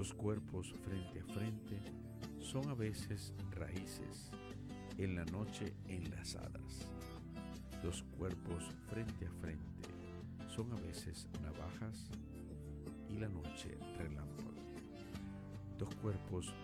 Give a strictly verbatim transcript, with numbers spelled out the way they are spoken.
Dos cuerpos frente a frente son a veces raíces, en la noche enlazadas. Dos cuerpos frente a frente son a veces navajas y la noche relámpago. Dos cuerpos